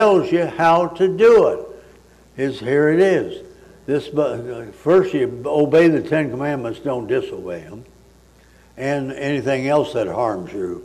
tells you how to do it. Here it is. First you obey the Ten Commandments, don't disobey them, and anything else that harms your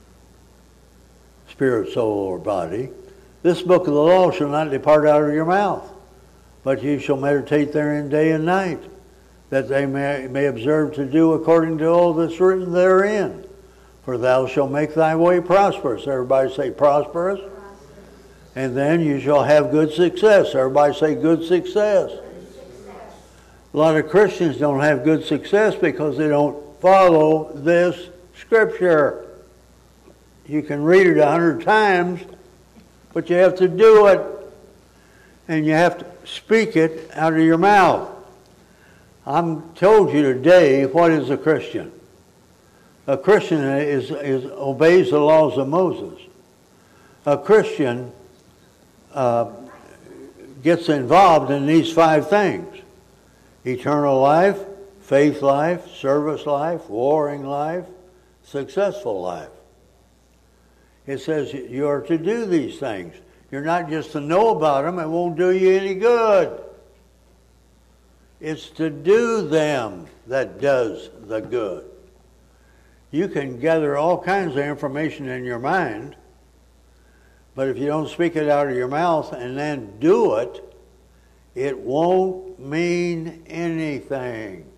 spirit, soul, or body. This book of the law shall not depart out of your mouth, but you shall meditate therein day and night, that they may observe to do according to all that's written therein. For thou shalt make thy way prosperous. Everybody say prosperous. And then you shall have good success. Everybody say good success. A lot of Christians don't have good success because they don't follow this scripture. You can read it 100 times, but you have to do it. And you have to speak it out of your mouth. I'm told you today, what is a Christian? A Christian obeys the laws of Moses. A Christian gets involved in these 5 things: eternal life, faith life, service life, warring life, successful life. It says you are to do these things. You're not just to know about them. It won't do you any good. It's to do them that does the good. You can gather all kinds of information in your mind, but if you don't speak it out of your mouth and then do it, it won't mean anything.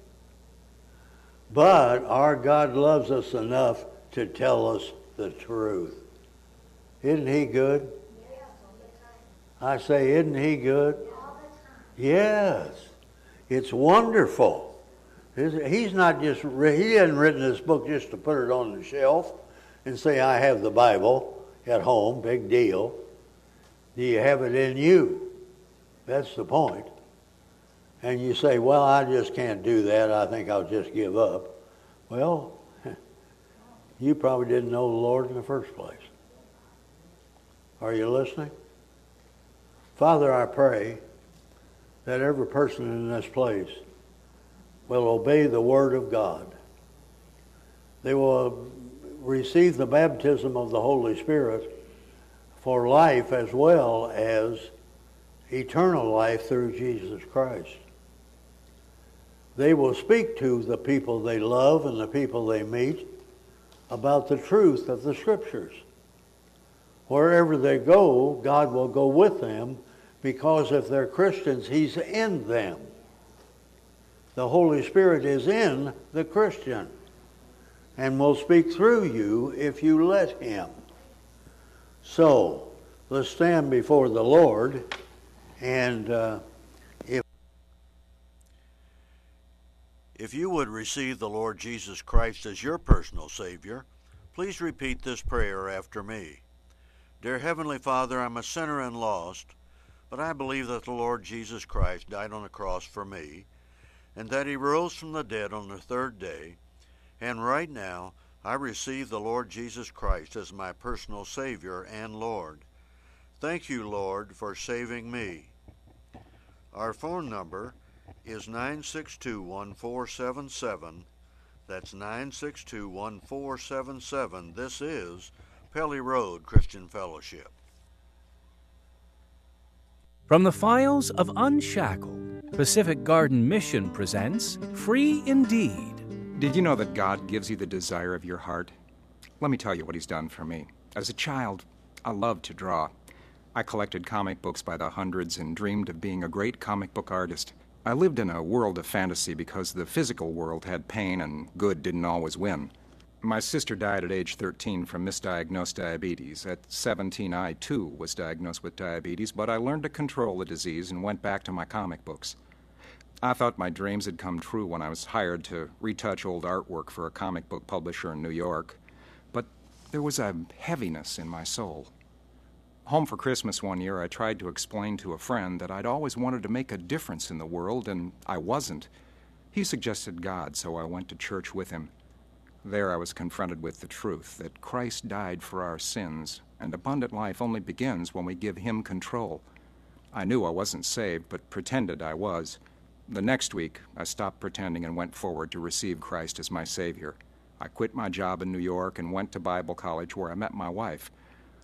But our God loves us enough to tell us the truth. Isn't He good? I say, isn't He good? Yes. It's wonderful. He's not just, He hasn't written this book just to put it on the shelf and say, I have the Bible at home, big deal. Do you have it in you? That's the point. And you say, well, I just can't do that. I think I'll just give up. Well, you probably didn't know the Lord in the first place. Are you listening? Father, I pray that every person in this place will obey the Word of God. They will receive the baptism of the Holy Spirit for life as well as eternal life through Jesus Christ. They will speak to the people they love and the people they meet about the truth of the Scriptures. Wherever they go, God will go with them, because if they're Christians, He's in them. The Holy Spirit is in the Christian and will speak through you if you let Him. So, let's stand before the Lord, and if you would receive the Lord Jesus Christ as your personal Savior, please repeat this prayer after me. Dear Heavenly Father, I'm a sinner and lost, but I believe that the Lord Jesus Christ died on the cross for me, and that He rose from the dead on the 3rd day, and right now I receive the Lord Jesus Christ as my personal Savior and Lord. Thank you, Lord, for saving me. Our phone number is 962-1477. That's 962-1477. This is Pelly Road Christian Fellowship. From the files of Unshackled, Pacific Garden Mission presents Free Indeed. Did you know that God gives you the desire of your heart? Let me tell you what He's done for me. As a child, I loved to draw. I collected comic books by the hundreds and dreamed of being a great comic book artist. I lived in a world of fantasy because the physical world had pain and good didn't always win. My sister died at age 13 from misdiagnosed diabetes. At 17, I, too, was diagnosed with diabetes, but I learned to control the disease and went back to my comic books. I thought my dreams had come true when I was hired to retouch old artwork for a comic book publisher in New York. But there was a heaviness in my soul. Home for Christmas one year, I tried to explain to a friend that I'd always wanted to make a difference in the world, and I wasn't. He suggested God, so I went to church with him. There I was confronted with the truth that Christ died for our sins, and abundant life only begins when we give Him control. I knew I wasn't saved, but pretended I was. The next week, I stopped pretending and went forward to receive Christ as my Savior. I quit my job in New York and went to Bible college where I met my wife.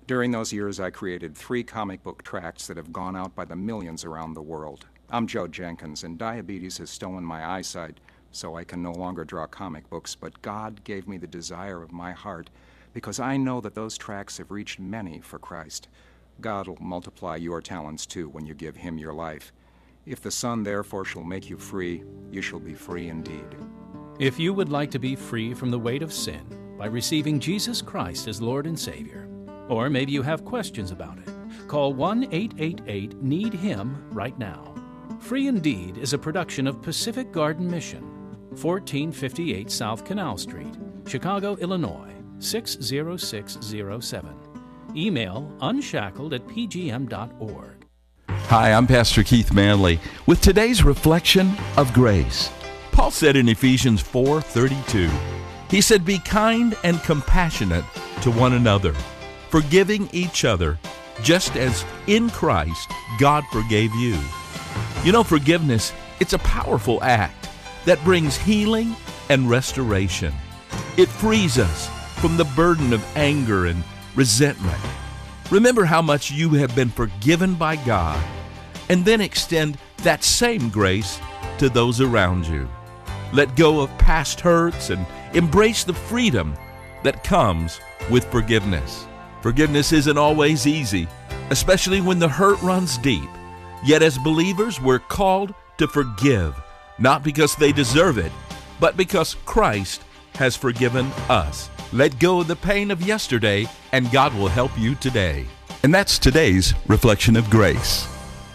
During those years, I created 3 comic book tracts that have gone out by the millions around the world. I'm Joe Jenkins, and diabetes has stolen my eyesight, so I can no longer draw comic books, but God gave me the desire of my heart because I know that those tracts have reached many for Christ. God will multiply your talents too when you give Him your life. If the Son therefore shall make you free, you shall be free indeed. If you would like to be free from the weight of sin by receiving Jesus Christ as Lord and Savior, or maybe you have questions about it, call 1-888-NEED-HIM right now. Free Indeed is a production of Pacific Garden Mission, 1458 South Canal Street, Chicago, Illinois, 60607. Email unshackled@pgm.org. Hi, I'm Pastor Keith Manley with today's reflection of grace. Paul said in Ephesians 4:32, he said, "Be kind and compassionate to one another, forgiving each other, just as in Christ God forgave you." You know, forgiveness, it's a powerful act that brings healing and restoration. It frees us from the burden of anger and resentment. Remember how much you have been forgiven by God, and then extend that same grace to those around you. Let go of past hurts and embrace the freedom that comes with forgiveness. Forgiveness isn't always easy, especially when the hurt runs deep. Yet as believers, we're called to forgive, not because they deserve it, but because Christ has forgiven us. Let go of the pain of yesterday, and God will help you today. And that's today's Reflection of Grace.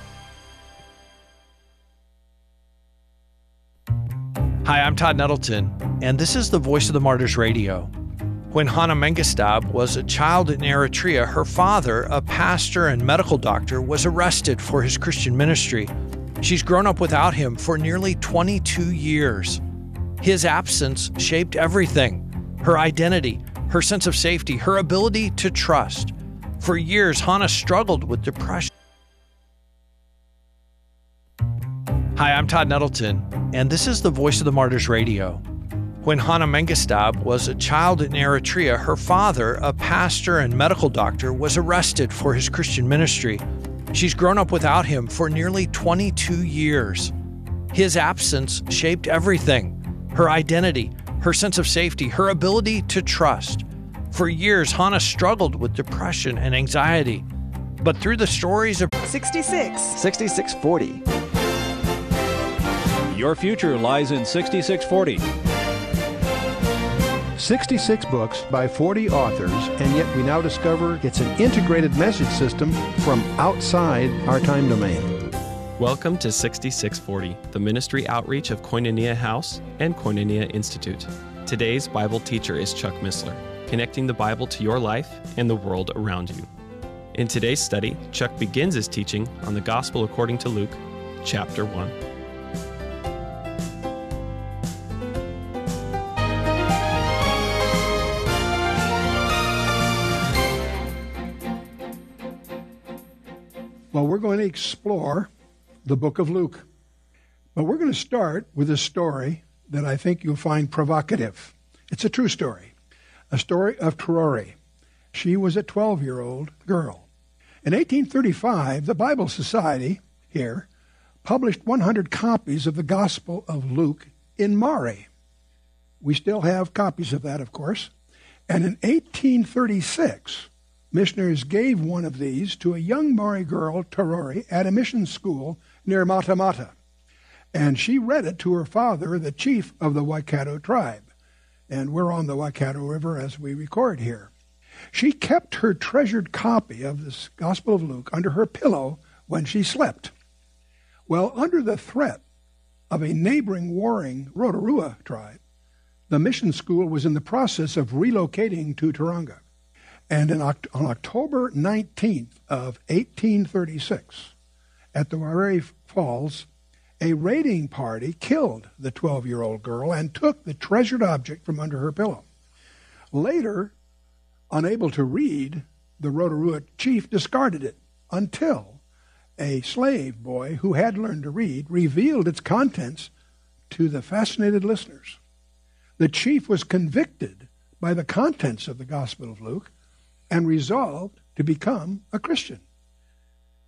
Hi, I'm Todd Nettleton, and this is the Voice of the Martyrs Radio. When Hannah Mengestab was a child in Eritrea, her father, a pastor and medical doctor, was arrested for his Christian ministry. She's grown up without him for nearly 22 years. His absence shaped everything: her identity, her sense of safety, her ability to trust. For years, Hannah struggled with depression. Hi, I'm Todd Nettleton, and this is the Voice of the Martyrs Radio. When Hannah Mengestab was a child in Eritrea, her father, a pastor and medical doctor, was arrested for his Christian ministry. She's grown up without him for nearly 22 years. His absence shaped everything: her identity, her sense of safety, her ability to trust. For years, Hannah struggled with depression and anxiety. But through the stories of 6640. Your future lies in 6640. 66 books by 40 authors, and yet we now discover it's an integrated message system from outside our time domain. Welcome to 6640, the ministry outreach of Koinonia House and Koinonia Institute. Today's Bible teacher is Chuck Missler, connecting the Bible to your life and the world around you. In today's study, Chuck begins his teaching on the Gospel according to Luke, chapter 1. Well, we're going to explore the book of Luke. But we're going to start with a story that I think you'll find provocative. It's a true story. A story of Terori. She was a 12-year-old girl. In 1835, the Bible Society here published 100 copies of the Gospel of Luke in Mari. We still have copies of that, of course. And in 1836, missionaries gave one of these to a young Mari girl, Terori, at a mission school near Mata Mata. And she read it to her father, the chief of the Waikato tribe. And we're on the Waikato River as we record here. She kept her treasured copy of this Gospel of Luke under her pillow when she slept. Well, under the threat of a neighboring warring Rotorua tribe, the mission school was in the process of relocating to Tauranga. And on October 19th of 1836, at the Wairere Falls, a raiding party killed the 12-year-old girl and took the treasured object from under her pillow. Later, unable to read, the Rotorua chief discarded it until a slave boy who had learned to read revealed its contents to the fascinated listeners. The chief was convicted by the contents of the Gospel of Luke and resolved to become a Christian.